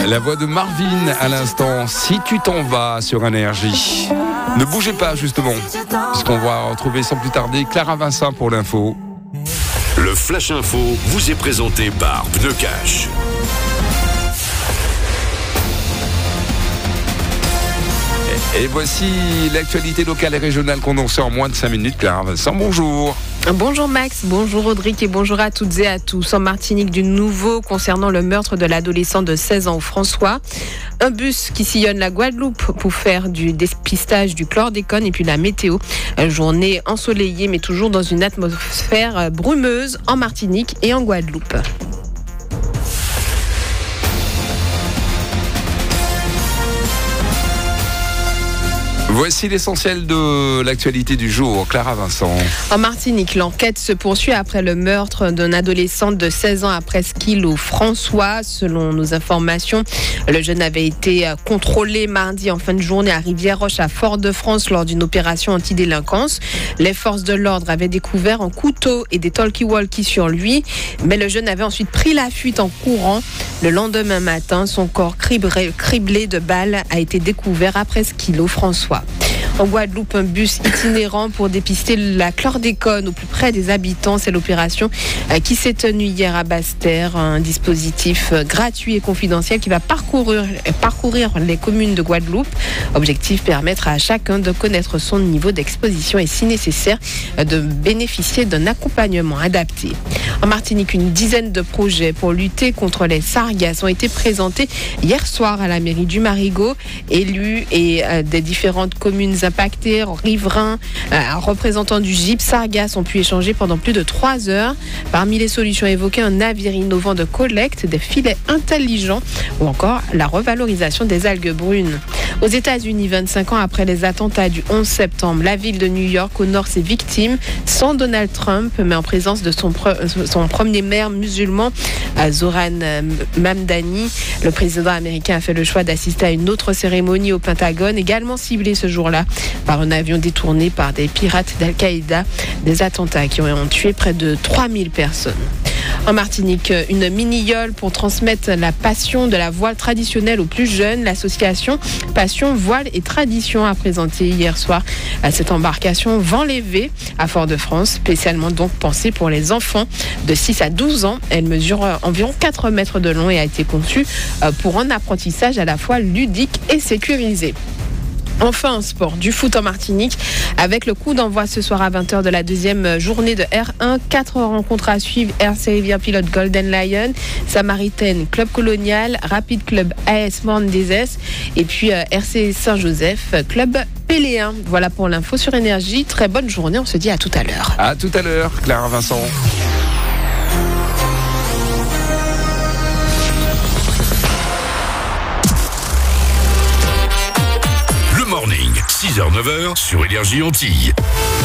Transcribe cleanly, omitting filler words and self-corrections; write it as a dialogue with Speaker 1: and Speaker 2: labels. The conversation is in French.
Speaker 1: La voix de Marvin à l'instant, Si tu t'en vas sur Énergie. Ne bougez pas justement, puisqu'on va retrouver sans plus tarder Clara Vincent pour l'info.
Speaker 2: Le Flash Info vous est présenté par Pneu Cash.
Speaker 1: Et voici l'actualité locale et régionale condensée en moins de 5 minutes. Clara Vincent, bonjour.
Speaker 3: Bonjour Max, bonjour Audric et bonjour à toutes et à tous. En Martinique, du nouveau concernant le meurtre de l'adolescent de 16 ans au François. Un bus qui sillonne la Guadeloupe pour faire du dépistage du chlordécone et puis la météo. Journée ensoleillée mais toujours dans une atmosphère brumeuse en Martinique et en Guadeloupe.
Speaker 1: Voici l'essentiel de l'actualité du jour. Clara Vincent.
Speaker 3: En Martinique, l'enquête se poursuit après le meurtre d'un adolescent de 16 ans à Presqu'île au François. Selon nos informations, le jeune avait été contrôlé mardi en fin de journée à Rivière-Roche à Fort-de-France lors d'une opération anti-délinquance. Les forces de l'ordre avaient découvert un couteau et des talkie-walkie sur lui, mais le jeune avait ensuite pris la fuite en courant. Le lendemain matin, son corps criblé de balles a été découvert à Presqu'île au François. En Guadeloupe, un bus itinérant pour dépister la chlordécone au plus près des habitants. C'est l'opération qui s'est tenue hier à Basse-Terre. Un dispositif gratuit et confidentiel qui va parcourir les communes de Guadeloupe. Objectif, permettre à chacun de connaître son niveau d'exposition et si nécessaire de bénéficier d'un accompagnement adapté. En Martinique, une dizaine de projets pour lutter contre les sargasses ont été présentés hier soir à la mairie du Marigot. Élus et des différentes communes impactés, riverains, représentants du GIP Sargasses ont pu échanger pendant plus de 3 heures. Parmi les solutions évoquées, un navire innovant de collecte, des filets intelligents ou encore la revalorisation des algues brunes. Aux États-Unis, 25 ans après les attentats du 11 septembre, la ville de New York honore ses victimes sans Donald Trump, mais en présence de son premier maire musulman, Zoran Mamdani. Le président américain a fait le choix d'assister à une autre cérémonie au Pentagone, également ciblée ce jour-là par un avion détourné par des pirates d'Al-Qaïda. Des attentats qui ont tué près de 3000 personnes. En Martinique, une mini-yole pour transmettre la passion de la voile traditionnelle aux plus jeunes. L'association Passion, Voile et Tradition a présenté hier soir cette embarcation Vent Lévé à Fort-de-France, spécialement donc pensée pour les enfants de 6 à 12 ans. Elle mesure environ 4 mètres de long et a été conçue pour un apprentissage à la fois ludique et sécurisé. Enfin, en sport, du foot en Martinique, avec le coup d'envoi ce soir à 20h de la deuxième journée de R1. 4 rencontres à suivre: RC Rivière Pilote Golden Lion, Samaritaine Club Colonial, Rapid Club AS Morne-des-Esses et puis RC Saint-Joseph Club Péléen. Voilà pour l'info sur Énergie. Très bonne journée, on se dit à tout à l'heure.
Speaker 1: À tout à l'heure, Clara Vincent.
Speaker 2: Morning, 6h-9h sur Énergie Antilles.